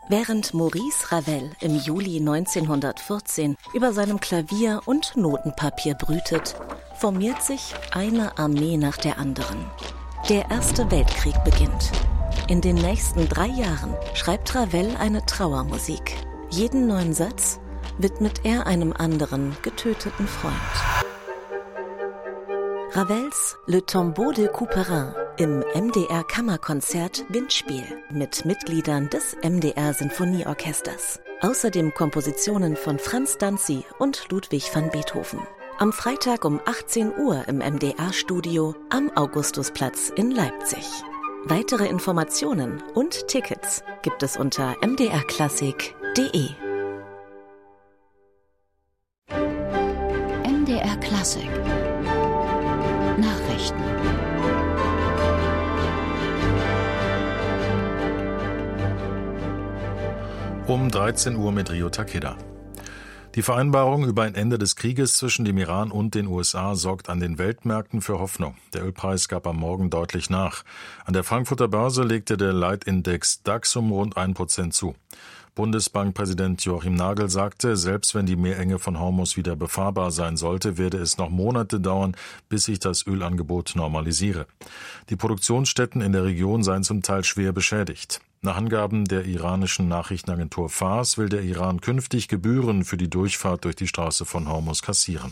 Während Maurice Ravel im Juli 1914 über seinem Klavier und Notenpapier brütet, formiert sich eine Armee nach der anderen. Der Erste Weltkrieg beginnt. In den nächsten 3 Jahren schreibt Ravel eine Trauermusik. Jeden neuen Satz widmet er einem anderen getöteten Freund. Ravels Le Tombeau de Couperin im MDR-Kammerkonzert Windspiel mit Mitgliedern des MDR-Sinfonieorchesters. Außerdem Kompositionen von Franz Danzi und Ludwig van Beethoven. Am Freitag um 18 Uhr im MDR-Studio am Augustusplatz in Leipzig. Weitere Informationen und Tickets gibt es unter mdrklassik.de. MDR Klassik Nachrichten. Um 13 Uhr mit Rio Takeda. Die Vereinbarung über ein Ende des Krieges zwischen dem Iran und den USA sorgt an den Weltmärkten für Hoffnung. Der Ölpreis gab am Morgen deutlich nach. An der Frankfurter Börse legte der Leitindex DAX um rund 1% zu. Bundesbankpräsident Joachim Nagel sagte, selbst wenn die Meerenge von Hormuz wieder befahrbar sein sollte, werde es noch Monate dauern, bis sich das Ölangebot normalisiere. Die Produktionsstätten in der Region seien zum Teil schwer beschädigt. Nach Angaben der iranischen Nachrichtenagentur Fars will der Iran künftig Gebühren für die Durchfahrt durch die Straße von Hormuz kassieren.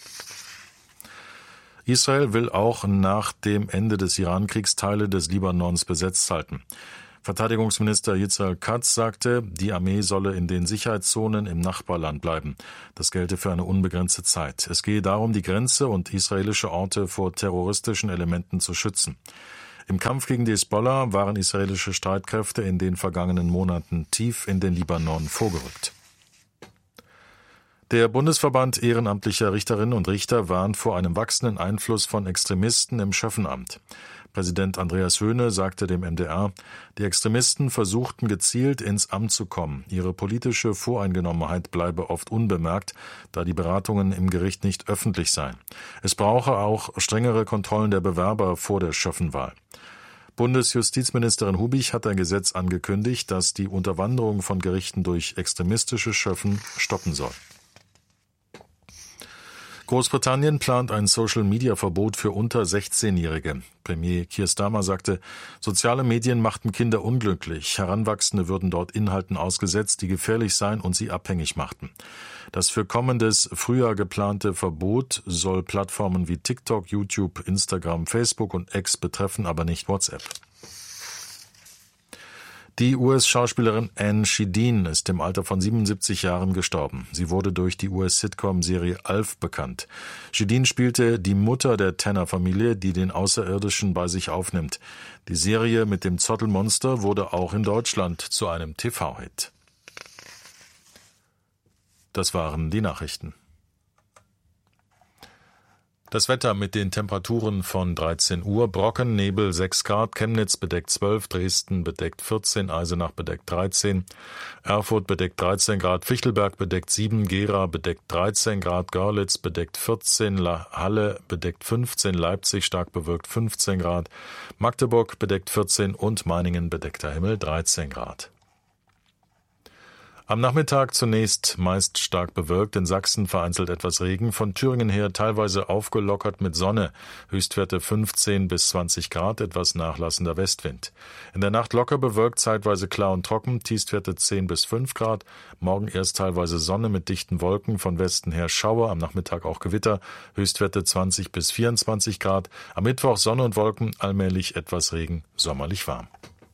Israel will auch nach dem Ende des Irankriegs Teile des Libanons besetzt halten. Verteidigungsminister Yitzhak Katz sagte, die Armee solle in den Sicherheitszonen im Nachbarland bleiben. Das gelte für eine unbegrenzte Zeit. Es gehe darum, die Grenze und israelische Orte vor terroristischen Elementen zu schützen. Im Kampf gegen die Hisbollah waren israelische Streitkräfte in den vergangenen Monaten tief in den Libanon vorgerückt. Der Bundesverband ehrenamtlicher Richterinnen und Richter warnt vor einem wachsenden Einfluss von Extremisten im Schöffenamt. Präsident Andreas Höhne sagte dem MDR, die Extremisten versuchten gezielt ins Amt zu kommen. Ihre politische Voreingenommenheit bleibe oft unbemerkt, da die Beratungen im Gericht nicht öffentlich seien. Es brauche auch strengere Kontrollen der Bewerber vor der Schöffenwahl. Bundesjustizministerin Hubich hat ein Gesetz angekündigt, das die Unterwanderung von Gerichten durch extremistische Schöffen stoppen soll. Großbritannien plant ein Social-Media-Verbot für unter 16-Jährige. Premier Keir Starmer sagte, soziale Medien machten Kinder unglücklich. Heranwachsende würden dort Inhalten ausgesetzt, die gefährlich seien und sie abhängig machten. Das für kommendes Frühjahr geplante Verbot soll Plattformen wie TikTok, YouTube, Instagram, Facebook und X betreffen, aber nicht WhatsApp. Die US-Schauspielerin Anne Shedeen ist im Alter von 77 Jahren gestorben. Sie wurde durch die US-Sitcom-Serie Alf bekannt. Shedeen spielte die Mutter der Tanner-Familie, die den Außerirdischen bei sich aufnimmt. Die Serie mit dem Zottelmonster wurde auch in Deutschland zu einem TV-Hit. Das waren die Nachrichten. Das Wetter mit den Temperaturen von 13 Uhr. Brocken, Nebel 6 Grad, Chemnitz bedeckt 12, Dresden bedeckt 14, Eisenach bedeckt 13, Erfurt bedeckt 13 Grad, Fichtelberg bedeckt 7, Gera bedeckt 13 Grad, Görlitz bedeckt 14, Halle bedeckt 15, Leipzig stark bewölkt 15 Grad, Magdeburg bedeckt 14 und Meiningen bedeckter Himmel 13 Grad. Am Nachmittag zunächst meist stark bewölkt, in Sachsen vereinzelt etwas Regen, von Thüringen her teilweise aufgelockert mit Sonne, Höchstwerte 15 bis 20 Grad, etwas nachlassender Westwind. In der Nacht locker bewölkt, zeitweise klar und trocken, Tiefstwerte 10 bis 5 Grad, morgen erst teilweise Sonne mit dichten Wolken, von Westen her Schauer, am Nachmittag auch Gewitter, Höchstwerte 20 bis 24 Grad, am Mittwoch Sonne und Wolken, allmählich etwas Regen, sommerlich warm.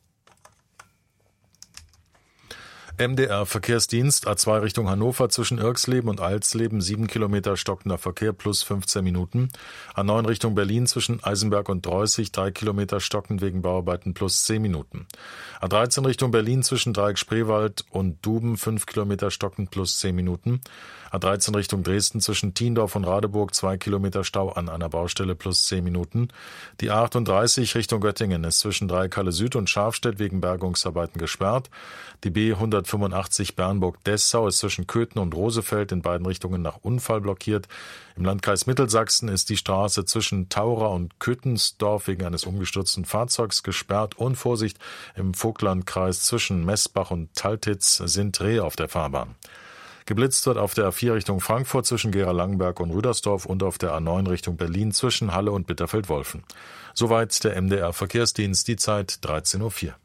MDR Verkehrsdienst, A2 Richtung Hannover zwischen Irxleben und Alsleben, 7 Kilometer stockender Verkehr plus 15 Minuten. A9 Richtung Berlin zwischen Eisenberg und Dreußig, 3 Kilometer stockend wegen Bauarbeiten plus 10 Minuten. A13 Richtung Berlin zwischen Dreieck Spreewald und Duben, 5 Kilometer stockend plus 10 Minuten. A13 Richtung Dresden zwischen Thiendorf und Radeburg, 2 Kilometer Stau an einer Baustelle plus 10 Minuten. Die A38 Richtung Göttingen ist zwischen Dreieck Halle Süd und Scharfstedt wegen Bergungsarbeiten gesperrt. Die B140 185 Bernburg-Dessau ist zwischen Köthen und Rosefeld in beiden Richtungen nach Unfall blockiert. Im Landkreis Mittelsachsen ist die Straße zwischen Taura und Köthensdorf wegen eines umgestürzten Fahrzeugs gesperrt. Und Vorsicht, im Vogtlandkreis zwischen Messbach und Taltitz sind Rehe auf der Fahrbahn. Geblitzt wird auf der A4 Richtung Frankfurt zwischen Gera-Langenberg und Rüdersdorf und auf der A9 Richtung Berlin zwischen Halle und Bitterfeld-Wolfen. Soweit der MDR-Verkehrsdienst, die Zeit 13:04 Uhr.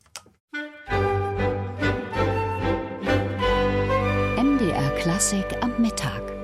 MDR Klassik am Mittag.